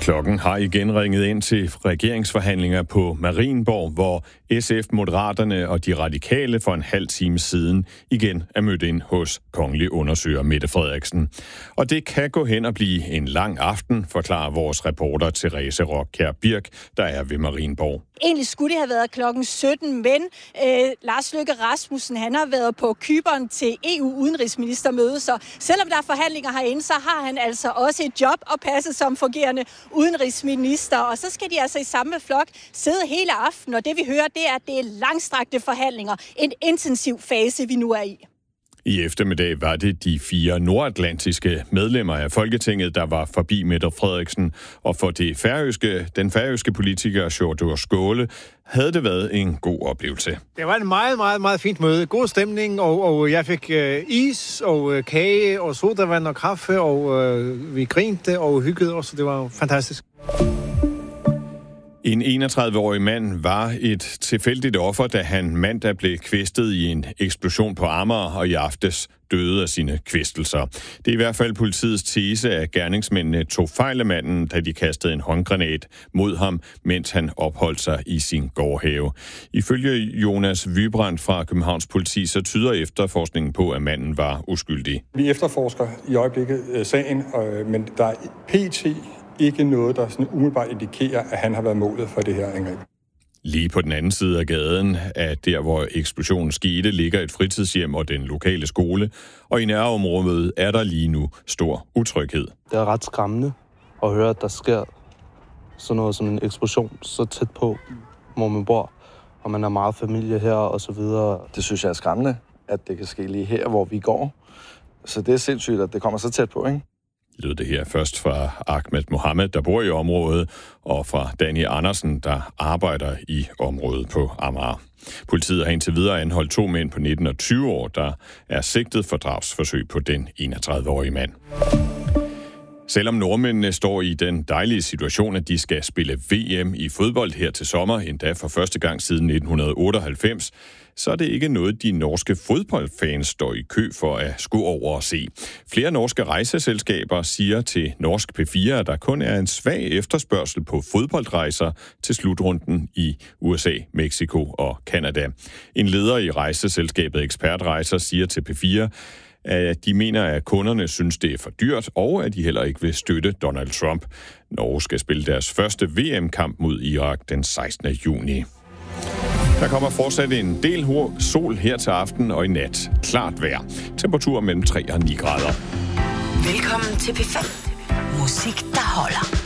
Klokken har igen ringet ind til regeringsforhandlinger på Marienborg, hvor SF, Moderaterne og de Radikale for en halv time siden igen er mødt ind hos kongelig undersøger Mette Frederiksen. Og det kan gå hen og blive en lang aften, forklarer vores reporter Therese Rockjær Birk, der er ved Marienborg. Egentlig skulle det have været klokken 17, men Lars Løkke Rasmussen, han har været på Cypern til EU-udenrigsministermøde, så selvom der er forhandlinger herinde, så har han altså også et job at passe som fungerende udenrigsminister. Og så skal de altså i samme flok sidde hele aftenen, og det vi hører, det er, at det er langstrakte forhandlinger. En intensiv fase, vi nu er i. I eftermiddag var det de 4 nordatlantiske medlemmer af Folketinget, der var forbi Mette Frederiksen, og for den færøske politiker Sjúrður Skaale havde det været en god oplevelse. Det var en meget, meget, meget fint møde. God stemning, og jeg fik is og kage og sodavand og kaffe, og vi grinte og hyggede os, det var fantastisk. En 31-årig mand var et tilfældigt offer, da han mandag blev kvæstet i en eksplosion på Amager, og i aftes døde af sine kvæstelser. Det er i hvert fald politiets tese, at gerningsmændene tog fejl af manden, da de kastede en håndgranat mod ham, mens han opholdt sig i sin gårdhave. Ifølge Jonas Vybrand fra Københavns Politi, så tyder efterforskningen på, at manden var uskyldig. Vi efterforsker i øjeblikket sagen, men der er pt. Ikke noget, der sådan umiddelbart indikerer, at han har været målet for det her angreb. Lige på den anden side af gaden, af der hvor eksplosionen skete, ligger et fritidshjem og den lokale skole, og i nærområdet er der lige nu stor utryghed. Det er ret skræmmende at høre, at der sker sådan noget som en eksplosion så tæt på, hvor man bor, og man har meget familie her og så videre. Det synes jeg er skræmmende, at det kan ske lige her, hvor vi går. Så det er sindssygt, at det kommer så tæt på, ikke? Lød det her først fra Ahmed Mohammed, der bor i området, og fra Danny Andersen, der arbejder i området på Amager. Politiet har indtil videre anholdt 2 mænd på 19 og 20 år, der er sigtet for drabsforsøg på den 31-årige mand. Selvom nordmændene står i den dejlige situation, at de skal spille VM i fodbold her til sommer, endda for første gang siden 1998, så er det ikke noget, de norske fodboldfans står i kø for at skulle over og se. Flere norske rejseselskaber siger til Norsk P4, at der kun er en svag efterspørgsel på fodboldrejser til slutrunden i USA, Mexico og Canada. En leder i rejseselskabet Ekspertrejser siger til P4, at de mener, at kunderne synes, det er for dyrt, og at de heller ikke vil støtte Donald Trump. Norge skal spille deres første VM-kamp mod Irak den 16. juni. Der kommer fortsat en del sol her til aften og i nat. Klart vejr. Temperatur mellem 3 og 9 grader. Velkommen til P5. Musik, der holder.